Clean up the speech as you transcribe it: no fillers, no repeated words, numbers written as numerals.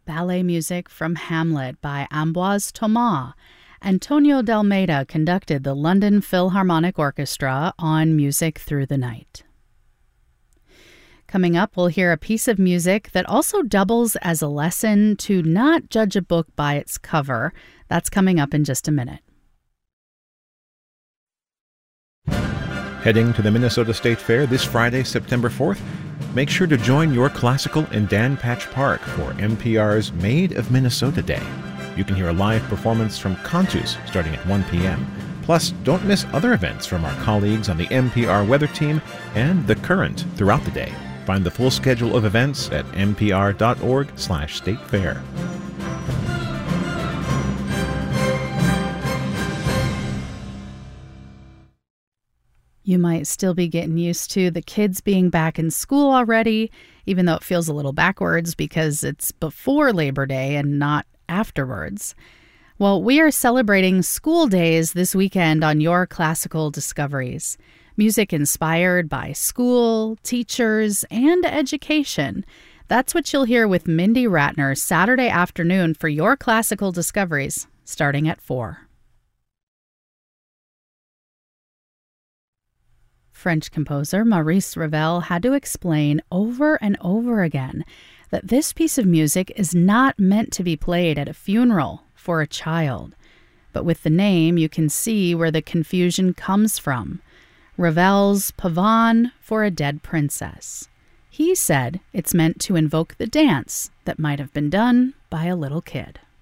ballet music from Hamlet by Ambroise Thomas. Antonio de Almeida conducted the London Philharmonic Orchestra on Music Through the Night. Coming up, we'll hear a piece of music that also doubles as a lesson to not judge a book by its cover. That's coming up in just a minute. Heading to the Minnesota State Fair this Friday, September 4th? Make sure to join Your Classical in Dan Patch Park for NPR's Made of Minnesota Day. You can hear a live performance from Cantus starting at 1 p.m. Plus, don't miss other events from our colleagues on the NPR weather team and The Current throughout the day. Find the full schedule of events at npr.org/statefair. You might still be getting used to the kids being back in school already, even though it feels a little backwards because it's before Labor Day and not afterwards. Well, we are celebrating school days this weekend on Your Classical Discoveries. Music inspired by school, teachers, and education. That's what you'll hear with Mindy Ratner Saturday afternoon for Your Classical Discoveries, starting at 4. French composer Maurice Ravel had to explain over and over again that this piece of music is not meant to be played at a funeral for a child. But with the name, you can see where the confusion comes from. Ravel's Pavane for a Dead Princess. He said it's meant to invoke the dance that might have been done by a little kid.